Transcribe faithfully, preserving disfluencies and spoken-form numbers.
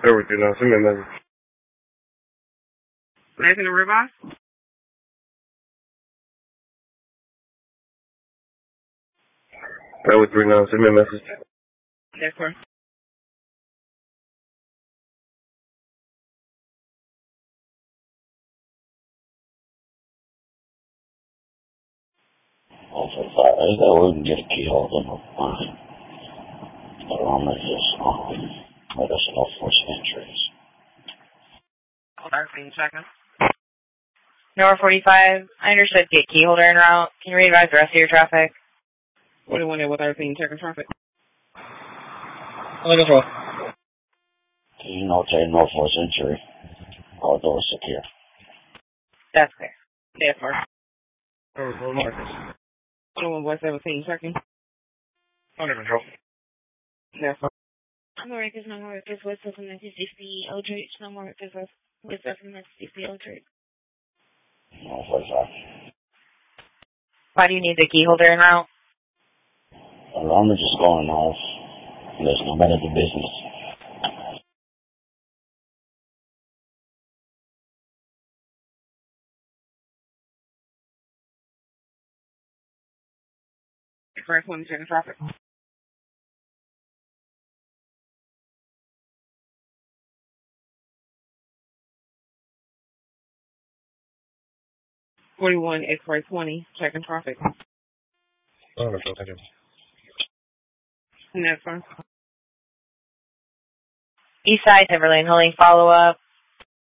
There we go now. Send me a message. Anything to revise? That was three now. Send me a message. Yes, sir. Also, I think I wouldn't get a keyhole in the line. Along with this, um, let us know for centuries. thirteen seconds. Number forty-five, I understood get key holder en route. Can you readvise the rest of your traffic? forty-one with thirteen seconds traffic. Only control. You know, take no for century. All doors secure. That's clear. Yes, sir. Oh, Marcus. twenty-one with seventeen seconds. Under control. Yes, sir. No more records, no more records, what's up from the fifty Eldridge, no more records, what's up from the fifty Eldridge. No forty-five. Why do you need the key holder en route? Alarm is just going off. There's no better to business. Express twenty seconds traffic. forty-one X-ray twenty second traffic. Under control. Thank you. Yes, sir. East side, Timberlane, holding follow up.